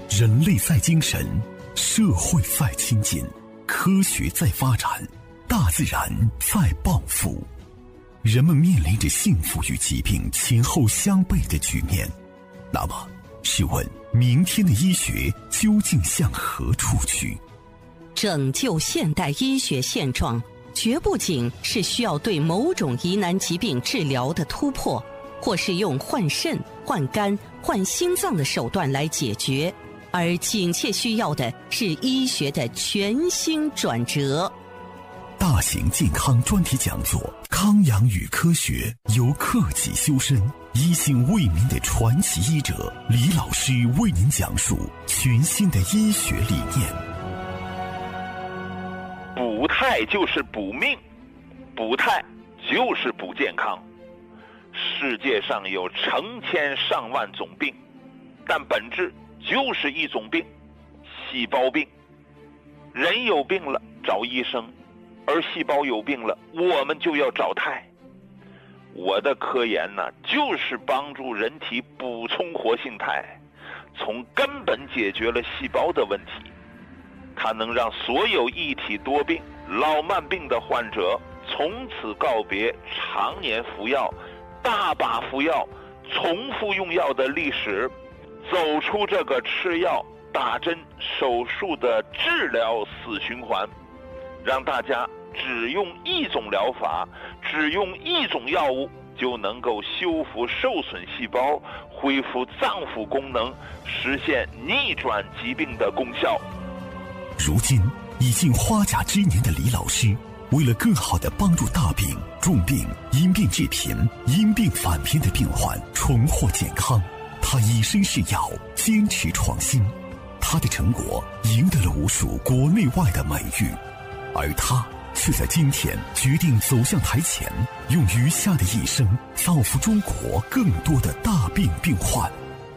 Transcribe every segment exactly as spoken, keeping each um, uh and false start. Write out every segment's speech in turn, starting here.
人类在精神，社会在亲近，科学在发展，大自然在报复。人们面临着幸福与疾病前后相悖的局面。那么，试问明天的医学究竟向何处去？ 拯救现代医学现状，绝不仅是需要对某种疑难疾病治疗的突破，或是用换肾、换肝、换心脏的手段来解决，而紧切需要的是医学的全新转折。 大型健康专题讲座《康养与科学》，由克己修身、一心为民的传奇医者李老师为您讲述全新的医学理念。 补态就是补命，补态就是补健康。世界上有成千上万种病，但本质就是一种病，细胞病。人有病了找医生，而细胞有病了我们就要找态。我的科研呢，就是帮助人体补充活性肽，从根本解决了细胞的问题。它能让所有一体多病、老慢病的患者从此告别常年服药、大把服药、重复用药的历史，走出这个吃药、打针、手术的治疗死循环，让大家只用一种疗法，只用一种药物，就能够修复受损细胞，恢复脏腑功能，实现逆转疾病的功效。 如今已近花甲之年的李老师，为了更好地帮助大病、重病、因病致贫、因病返贫的病患重获健康，他以身试药，坚持创新。他的成果赢得了无数国内外的美誉，而他却在今天决定走向台前，用余下的一生造福中国更多的大病病患。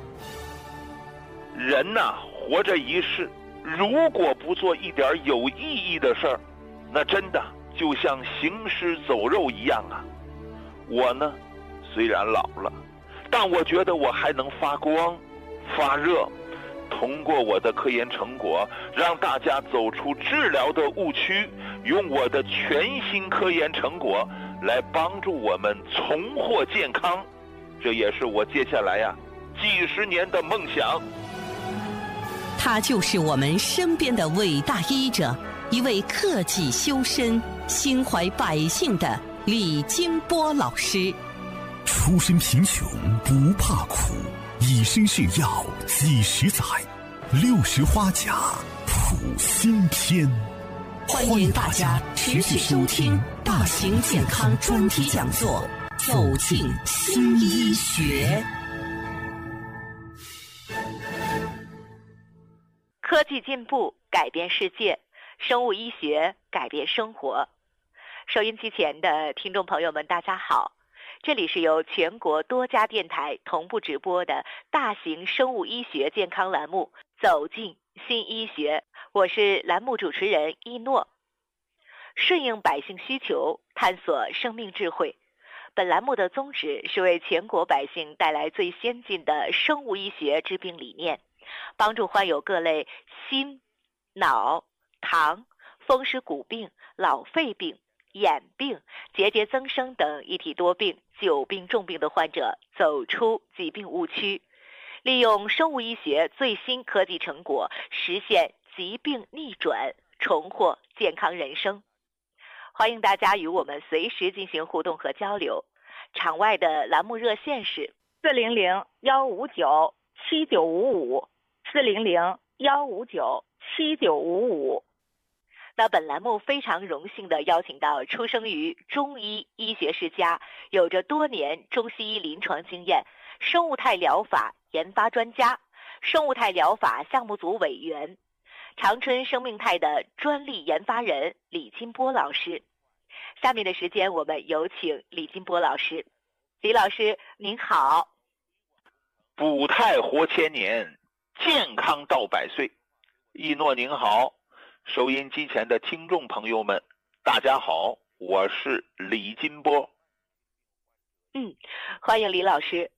人呐，活着一世，如果不做一点有意义的事儿，那真的就像行尸走肉一样啊。我呢，虽然老了，但我觉得我还能发光发热，通过我的科研成果，让大家走出治疗的误区，用我的全新科研成果来帮助我们重获健康。这也是我接下来呀、啊、几十年的梦想。 他就是我们身边的伟大医者，一位克己修身、心怀百姓的李金波老师。 出身贫穷不怕苦，以身试药几十载，六十花甲谱新篇。 欢迎大家持续收听大型健康专题讲座，走进新医学。 科技进步改变世界，生物医学改变生活。收音机前的听众朋友们，大家好，这里是由全国多家电台同步直播的大型生物医学健康栏目《走进新医学》，我是栏目主持人一诺。顺应百姓需求，探索生命智慧。本栏目的宗旨是为全国百姓带来最先进的生物医学治病理念，帮助患有各类心、脑、糖、风湿骨病、老肺病、眼病、结节增生等一体多病、久病重病的患者走出疾病误区，利用生物医学最新科技成果，实现疾病逆转，重获健康人生。欢迎大家与我们随时进行互动和交流。场外的栏目热线是四零零幺五九七九五五，四零零幺五九七九五五。 那本栏目非常荣幸地邀请到出生于中医医学世家，有着多年中西医临床经验，生物态疗法研发专家，生物态疗法项目组委员，长春生命态的专利研发人李金波老师。下面的时间我们有请李金波老师。李老师您好。 补态活千年，健康到百岁。一诺您好，收音机前的听众朋友们大家好，我是李金波。 嗯，欢迎李老师。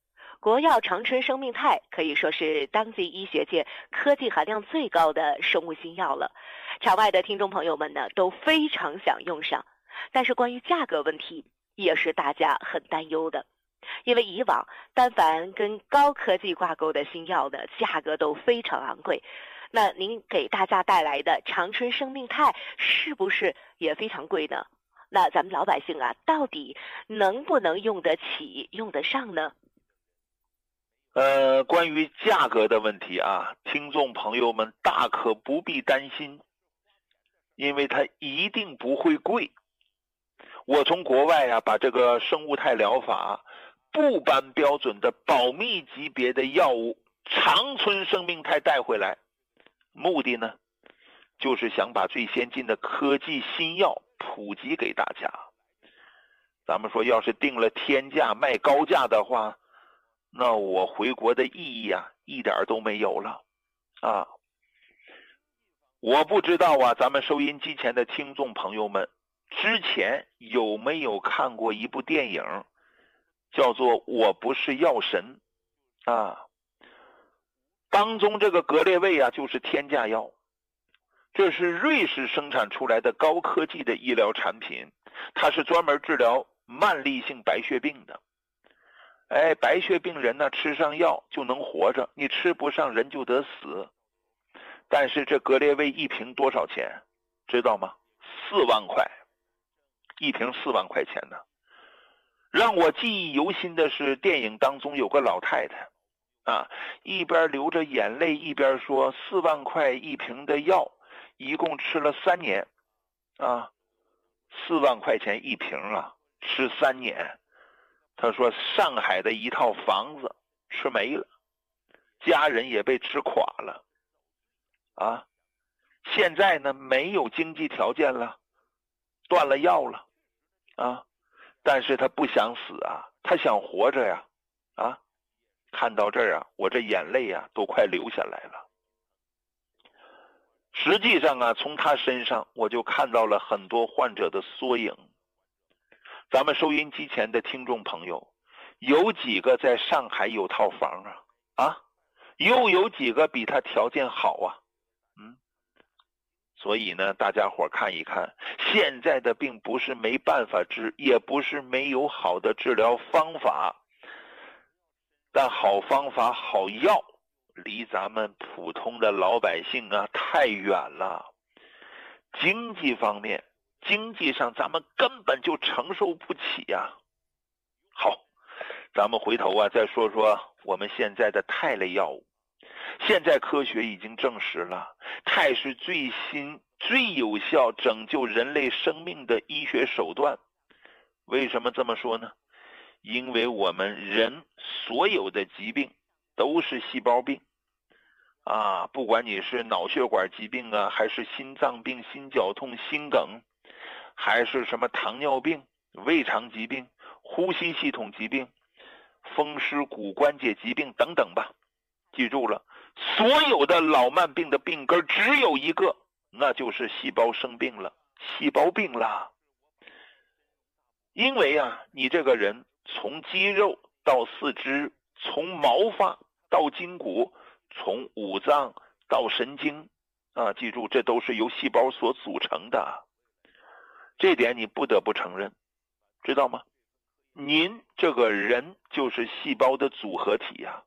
国药长春生命肽可以说是当今医学界科技含量最高的生物新药了，场外的听众朋友们呢都非常想用上，但是关于价格问题也是大家很担忧的，因为以往但凡跟高科技挂钩的新药呢，价格都非常昂贵。那您给大家带来的长春生命肽是不是也非常贵呢？那咱们老百姓啊，到底能不能用得起、用得上呢？ 呃，关于价格的问题啊，听众朋友们大可不必担心，因为它一定不会贵。我从国外啊把这个生物肽疗法部颁标准的保密级别的药物长春生命肽带回来，目的呢就是想把最先进的科技新药普及给大家。咱们说要是定了天价卖高价的话，那我回国的意义啊一点都没有了啊！我不知道啊，咱们收音机前的听众朋友们之前有没有看过一部电影叫做《我不是药神》啊？当中这个格列卫啊就是天价药，这是瑞士生产出来的高科技的医疗产品，它是专门治疗慢粒性白血病的。哎，白血病人呢吃上药就能活着，你吃不上人就得死。但是这格列卫一瓶多少钱知道吗？四万块，一瓶四万块钱呢。让我记忆犹新的是电影当中有个老太太啊，一边流着眼泪一边说四万块一瓶的药一共吃了三年啊，四万块钱一瓶啊，吃三年。他说上海的一套房子吃没了，家人也被吃垮了啊！现在呢没有经济条件了，断了药了啊！但是他不想死啊，他想活着呀啊！看到这儿啊，我这眼泪啊都快流下来了。实际上啊，从他身上我就看到了很多患者的缩影。咱们收音机前的听众朋友，有几个在上海有套房啊？啊，又有几个比他条件好啊？嗯，所以呢，大家伙看一看，现在的病不是没办法治，也不是没有好的治疗方法，但好方法、好药离咱们普通的老百姓啊太远了。经济方面。经济上咱们根本就承受不起呀、啊。好，咱们回头啊再说说我们现在的肽类药物。现在科学已经证实了，肽是最新最有效拯救人类生命的医学手段。为什么这么说呢？因为我们人所有的疾病都是细胞病啊，不管你是脑血管疾病啊，还是心脏病、心绞痛、心梗，还是什么糖尿病、胃肠疾病、呼吸系统疾病、风湿骨关节疾病等等吧。记住了，所有的老慢病的病根只有一个，那就是细胞生病了，细胞病了。因为啊，你这个人从肌肉到四肢，从毛发到筋骨，从五脏到神经啊，记住，这都是由细胞所组成的。这点你不得不承认，知道吗？您这个人就是细胞的组合体呀、啊。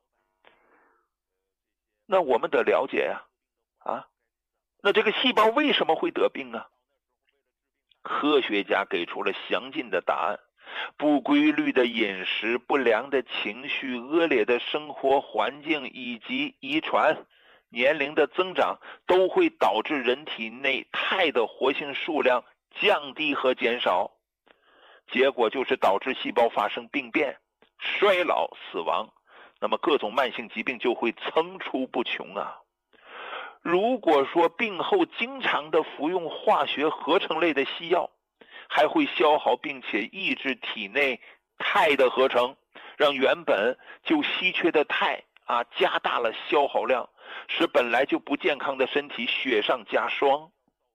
那我们得了解呀、啊，啊，那这个细胞为什么会得病啊？科学家给出了详尽的答案。不规律的饮食、不良的情绪、恶劣的生活环境以及遗传、年龄的增长，都会导致人体内肽的活性数量降低和减少，结果就是导致细胞发生病变、衰老、死亡，那么各种慢性疾病就会层出不穷啊。如果说病后经常的服用化学合成类的西药，还会消耗并且抑制体内肽的合成，让原本就稀缺的肽啊加大了消耗量，使本来就不健康的身体雪上加霜。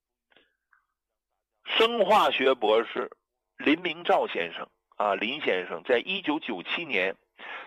生化学博士林明照先生啊，林先生在一九九七年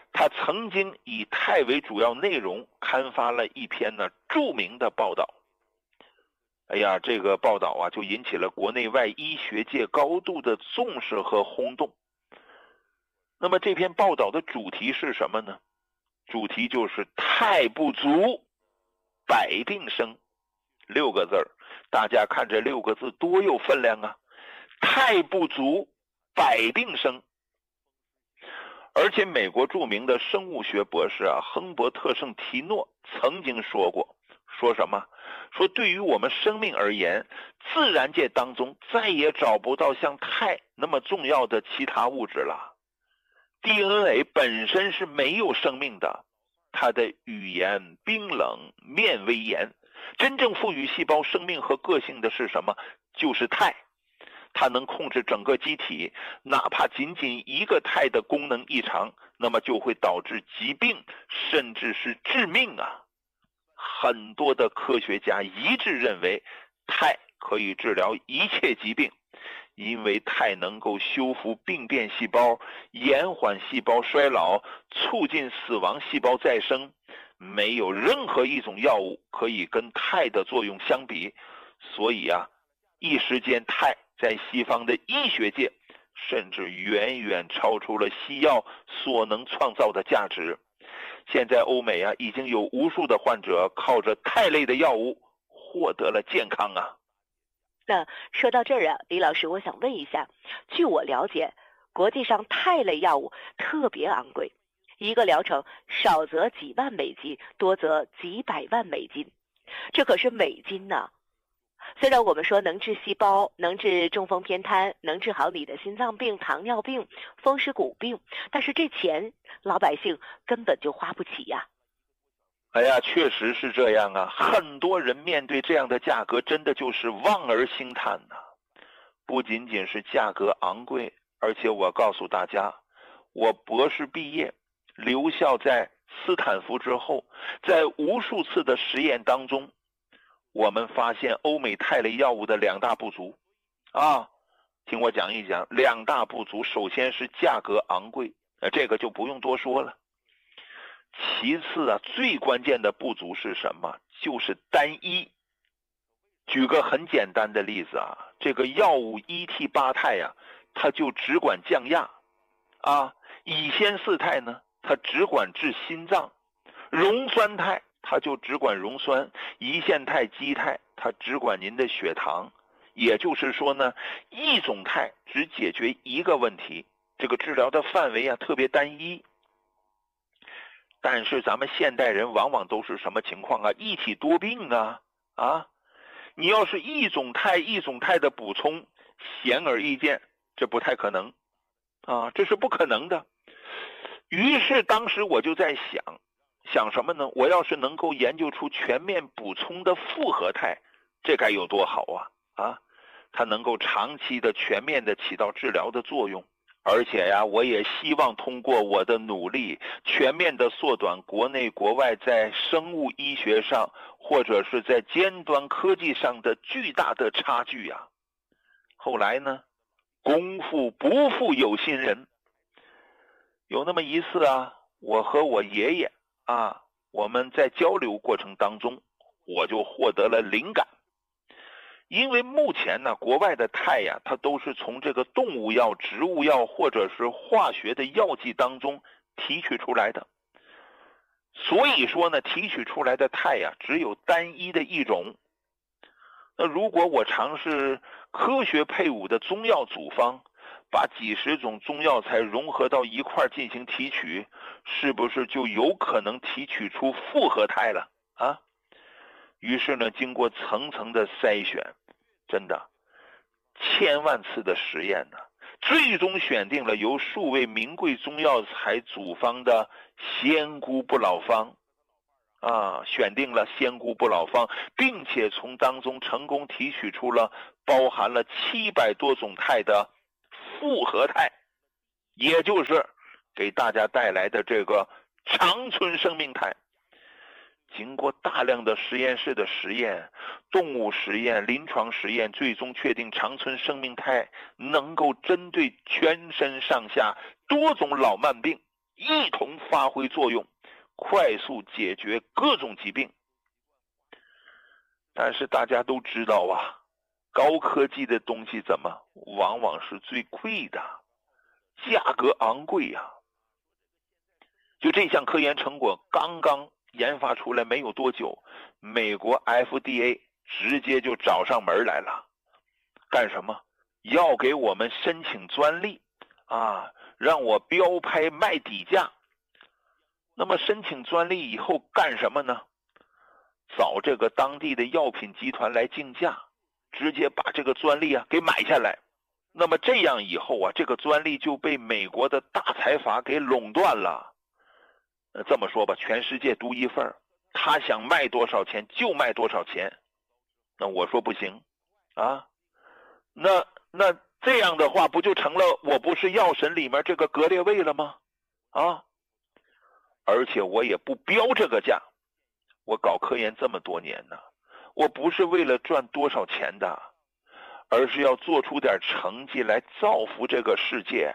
他曾经以肽为主要内容刊发了一篇呢著名的报道。哎呀，这个报道啊就引起了国内外医学界高度的重视和轰动。那么这篇报道的主题是什么呢？主题就是肽不足百病生，六个字儿，大家看这六个字多有分量啊！肽不足百病生。而且美国著名的生物学博士啊，亨伯特·圣提诺曾经说过，说什么？说对于我们生命而言，自然界当中再也找不到像肽那么重要的其他物质了。D N A 本身是没有生命的，它的语言冰冷，面微严。真正赋予细胞生命和个性的是什么？就是肽。它能控制整个机体，哪怕仅仅一个肽的功能异常，那么就会导致疾病，甚至是致命啊！很多的科学家一致认为，肽可以治疗一切疾病。因为肽能够修复病变细胞，延缓细胞衰老，促进死亡细胞再生，没有任何一种药物可以跟肽的作用相比。所以啊，一时间肽在西方的医学界甚至远远超出了西药所能创造的价值。现在欧美啊，已经有无数的患者靠着肽类的药物获得了健康啊。 那说到这儿啊，李老师，我想问一下，据我了解，国际上肽类药物特别昂贵，一个疗程少则几万美金，多则几百万美金，这可是美金呢。虽然我们说能治细胞，能治中风偏瘫，能治好你的心脏病、糖尿病、风湿骨病，但是这钱老百姓根本就花不起呀。 哎呀，确实是这样啊！很多人面对这样的价格，真的就是望而兴叹呐。不仅仅是价格昂贵，而且我告诉大家，我博士毕业，留校在斯坦福之后，在无数次的实验当中，我们发现欧美肽类药物的两大不足啊。听我讲一讲，两大不足，首先是价格昂贵，呃，这个就不用多说了。其次啊，最关键的不足是什么？就是单一。举个很简单的例子啊，这个药物一 T 八肽呀，它就只管降压啊；乙酰四肽呢，它只管治心脏；溶酸肽它就只管溶酸；胰腺肽、肌肽它只管您的血糖。也就是说呢，一种肽只解决一个问题，这个治疗的范围啊特别单一。但是咱们现代人往往都是什么情况啊？一体多病啊啊！你要是一种肽一种肽的补充，显而易见，这不太可能啊，这是不可能的。于是当时我就在想，想什么呢？我要是能够研究出全面补充的复合肽，这该有多好啊啊！它能够长期的全面的起到治疗的作用。而且呀，我也希望通过我的努力，全面的缩短国内国外在生物医学上或者是在尖端科技上的巨大的差距呀。后来呢，功夫不负有心人，有那么一次啊，我和我爷爷啊，我们在交流过程当中，我就获得了灵感。因为目前呢，国外的肽呀，它都是从这个动物药、植物药或者是化学的药剂当中提取出来的。所以说呢，提取出来的肽呀，只有单一的一种。那如果我尝试科学配伍的中药组方，把几十种中药材融合到一块进行提取，是不是就有可能提取出复合肽了啊？于是呢，经过层层的筛选，真的千万次的实验呢，最终选定了由数位名贵中药材组方的仙姑不老方啊，选定了仙姑不老方，并且从当中成功提取出了包含了七百多种肽的复合肽，也就是给大家带来的这个长存生命肽。经过大量的实验室的实验、动物实验、临床实验，最终确定长存生命肽能够针对全身上下多种老慢病一同发挥作用，快速解决各种疾病。但是大家都知道啊，高科技的东西怎么往往是最贵的，价格昂贵呀、啊。就这项科研成果刚刚研发出来没有多久，美国 F D A 直接就找上门来了，干什么？要给我们申请专利啊，让我标拍卖底价。那么申请专利以后干什么呢？找这个当地的药品集团来竞价，直接把这个专利啊给买下来。那么这样以后啊，这个专利就被美国的大财阀给垄断了。呃，这么说吧，全世界独一份，他想卖多少钱就卖多少钱。那我说不行啊，那那这样的话不就成了我不是药神里面这个格列卫了吗？啊，而且我也不标这个价。我搞科研这么多年呢，我不是为了赚多少钱的，而是要做出点成绩来造福这个世界。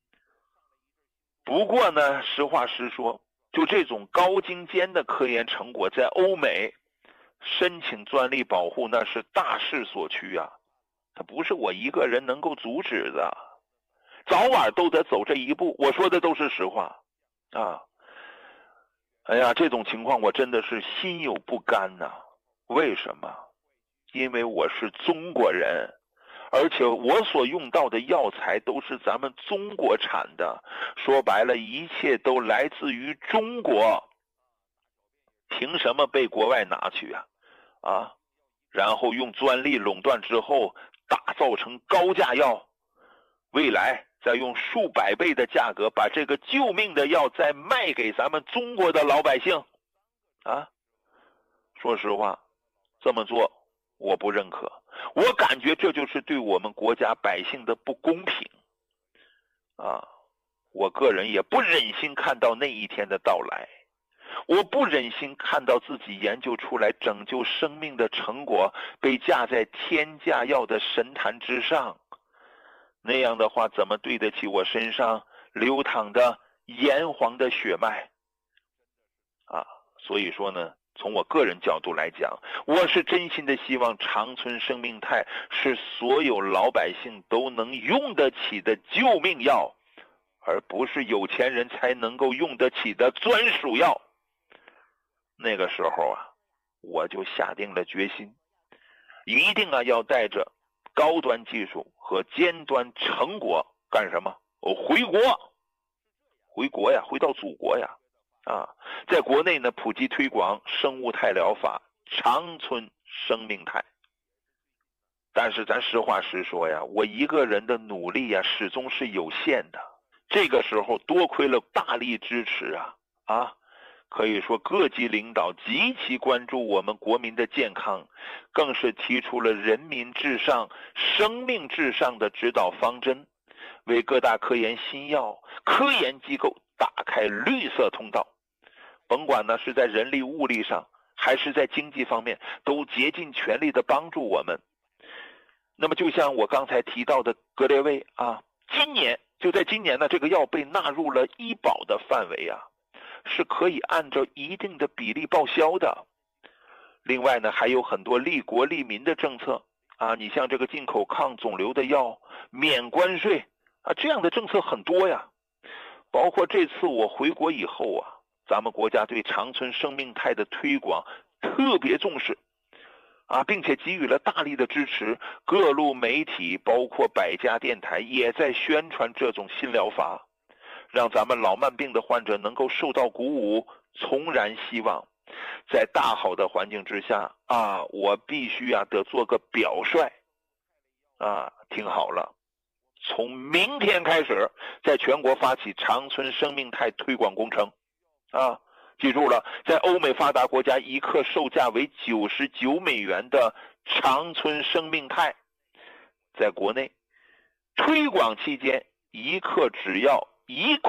不过呢，实话实说，就这种高精尖的科研成果在欧美申请专利保护那是大势所趋啊，它不是我一个人能够阻止的，早晚都得走这一步。我说的都是实话啊。哎呀，这种情况我真的是心有不甘呐、啊。为什么？因为我是中国人，而且我所用到的药材都是咱们中国产的，说白了一切都来自于中国，凭什么被国外拿去啊？啊，然后用专利垄断之后打造成高价药，未来再用数百倍的价格把这个救命的药再卖给咱们中国的老百姓啊！说实话，这么做我不认可，我感觉这就是对我们国家百姓的不公平啊！我个人也不忍心看到那一天的到来，我不忍心看到自己研究出来拯救生命的成果被架在天价药的神坛之上。那样的话怎么对得起我身上流淌的炎黄的血脉啊？所以说呢，从我个人角度来讲，我是真心的希望长春生命肽是所有老百姓都能用得起的救命药，而不是有钱人才能够用得起的专属药。那个时候啊，我就下定了决心，一定啊要带着高端技术和尖端成果干什么？我回国，回国呀，回到祖国呀，啊，在国内呢普及推广生物肽疗法，长春生命肽。但是咱实话实说呀，我一个人的努力呀始终是有限的。这个时候多亏了大力支持啊啊！可以说各级领导极其关注我们国民的健康，更是提出了人民至上、生命至上的指导方针，为各大科研新药、科研机构打开绿色通道。甭管呢是在人力物力上，还是在经济方面，都竭尽全力的帮助我们。那么就像我刚才提到的格列卫啊，今年就在今年呢，这个药被纳入了医保的范围啊。是可以按照一定的比例报销的。另外呢，还有很多利国利民的政策啊，你像这个进口抗肿瘤的药免关税啊，这样的政策很多呀。包括这次我回国以后啊，咱们国家对长春生命肽的推广特别重视啊，并且给予了大力的支持，各路媒体包括百家电台也在宣传这种新疗法，让咱们老慢病的患者能够受到鼓舞，重燃希望。在大好的环境之下啊，我必须啊得做个表率啊，听好了，从明天开始，在全国发起长春生命肽推广工程啊，记住了，在欧美发达国家一克售价为九十九美元的长春生命肽，在国内推广期间一克只要一块